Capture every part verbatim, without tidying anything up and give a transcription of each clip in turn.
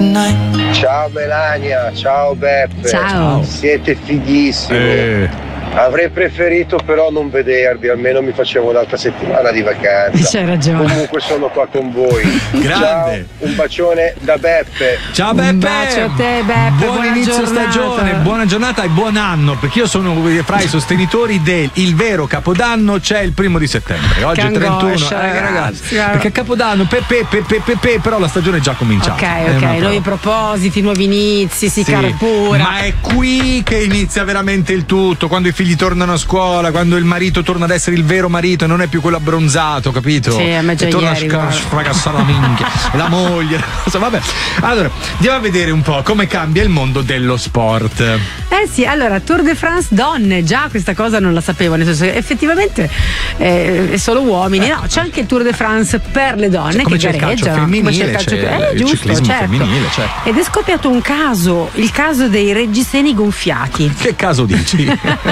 tonight. Ciao Melania, ciao Beppe. Ciao. Siete fighissimi. Eh. Avrei preferito però non vedervi, almeno mi facevo un'altra settimana di vacanza. C'hai ragione. Comunque sono qua con voi. Grande. Ciao, un bacione da Beppe. Ciao Beppe. Un bacio a te, Beppe. Buon buona inizio giornata. stagione, buona giornata e buon anno, perché io sono fra i sostenitori del il vero Capodanno c'è il primo di settembre. Oggi Che è trentuno. angoscia, Eh, ragazzi. perché Capodanno, pepe, pepe, pepe, però la stagione è già cominciata. Ok, È ok, una nuovi prova. propositi, nuovi inizi, si Sì, carpura. ma è qui che inizia veramente il tutto, quando i figli tornano a scuola, quando il marito torna ad essere il vero marito e non è più quello abbronzato, capito? Sì, a me già e torna ieri, a sca- guarda. sfragassare la minchia, la moglie. Vabbè, allora andiamo a vedere un po' come cambia il mondo dello sport. Eh sì, allora Tour de France donne, già questa cosa non la sapevo, nel senso che effettivamente eh, è solo uomini, no, c'è anche il Tour de France per le donne Cioè, come che c'è il calcio gareggiano, come femminile, c'è il calcio c'è eh, il giusto, ciclismo certo. femminile, certo. Ed è scoppiato un caso, il caso dei reggiseni gonfiati. Che caso dici?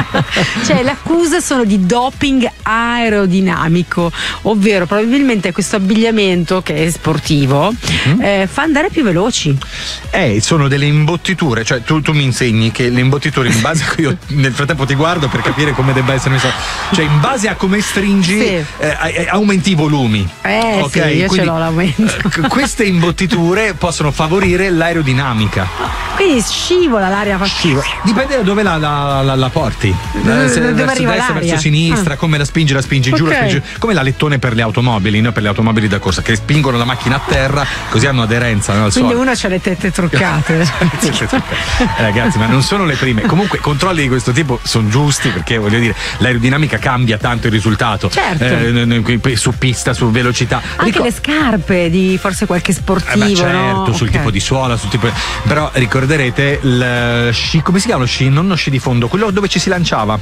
Cioè le accuse sono di doping aerodinamico, ovvero probabilmente questo abbigliamento che è sportivo Mm-hmm. eh, fa andare più veloci. Eh, sono delle imbottiture, cioè tu, tu mi insegni che le imbottiture in base a cui io nel frattempo ti guardo per capire come debba essere messo, cioè in base a come stringi Sì. eh, eh, aumenti i volumi. Eh Ok? sì, io ce Quindi, l'ho l'aumento. eh, queste imbottiture possono favorire l'aerodinamica. Quindi scivola l'aria fa schifo. Dipende da dove la, la, la, la porti. Dove- Eh, se dove verso arriva destra, l'aria? verso sinistra, Ah. come la spingi, la spingi giù, la Ok. spingi giù. Come l'alettone per le automobili, no? Per le automobili da corsa, che spingono la macchina a terra, così hanno aderenza, no? Al Quindi suolo. uno c'ha le tette truccate. Eh, ragazzi, ma non sono le prime. Comunque, controlli di questo tipo sono giusti, perché voglio dire, l'aerodinamica cambia tanto il risultato. Certo. Eh, n- n- su pista, su velocità. Anche Ricor- le scarpe di forse qualche Eh sportivo, beh, certo, no? sul Ok. tipo di suola, sul tipo. Però ricorderete il sci, come si chiama lo sci? Non lo sci di fondo, quello dove ci si lanciava.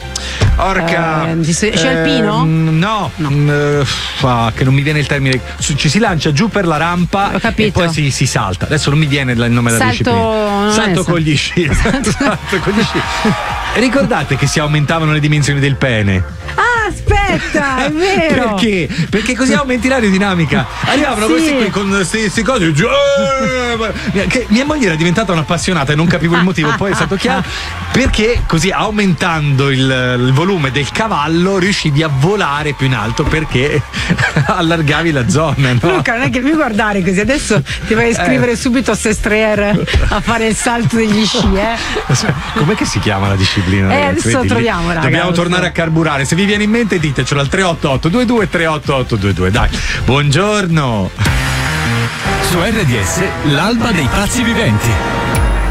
Orca. Eh, di sci- sci alpino? mm, No, No. mm, eh, fa, che non mi viene il termine. Su- Ci si lancia giù per la rampa Ho capito. e poi si, si salta. Adesso non mi viene il nome della Salto- disciplina. non Salto è con gli sci. Salto con gli sci. Ricordate che si aumentavano le dimensioni del pene? Ah, aspetta, è vero. Perché? Perché così aumenti l'aerodinamica. Arrivavano Sì. questi qui con queste cose. giù, eh, che mia moglie era diventata un'appassionata e non capivo il motivo, poi è stato chiaro. Perché così aumentando il, il volume del cavallo riuscivi a volare più in alto perché allargavi la zona. No? Luca, non è che mi guardare così, adesso ti vai a iscrivere Eh. subito a Sestriere a fare il salto degli sci, eh? Com'è che si chiama la disciplina? Eh, ragazzi? adesso Vedi, lo lì troviamo, raga, Dobbiamo lo tornare so. a carburare. Se vi viene in mente ditecelo al tre otto otto due due tre otto otto due due. Dai, buongiorno. Su R D S, l'alba dei pazzi viventi.